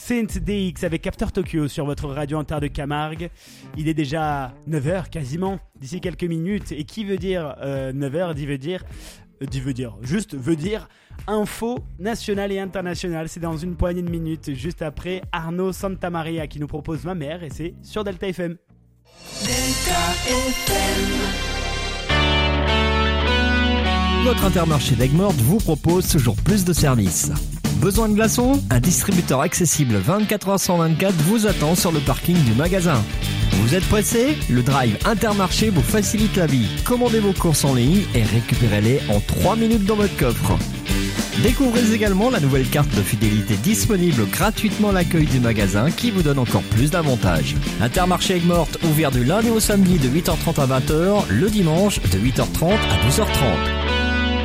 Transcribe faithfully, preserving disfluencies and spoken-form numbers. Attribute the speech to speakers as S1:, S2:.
S1: Synth D X avec After Tokyo sur votre radio Inter de Camargue. Il est déjà neuf heures quasiment, d'ici quelques minutes. Et qui veut dire euh, neuf heures dit veut dire, euh, dit veut dire, juste veut dire info nationale et internationale. C'est dans une poignée de minutes, juste après Arnaud Santamaria qui nous propose Ma Mère et c'est sur Delta F M.
S2: Delta F M.
S3: Votre Intermarché d'Aigues-Mortes vous propose toujours plus de services. Besoin de glaçons ? Un distributeur accessible vingt-quatre heures sur vingt-quatre vous attend sur le parking du magasin. Vous êtes pressé ? Le drive Intermarché vous facilite la vie. Commandez vos courses en ligne et récupérez-les en trois minutes dans votre coffre. Découvrez également la nouvelle carte de fidélité disponible gratuitement à l'accueil du magasin qui vous donne encore plus d'avantages. Intermarché Aigues-Mortes ouvert du lundi au samedi de huit heures trente à vingt heures, le dimanche de huit heures trente à douze heures trente.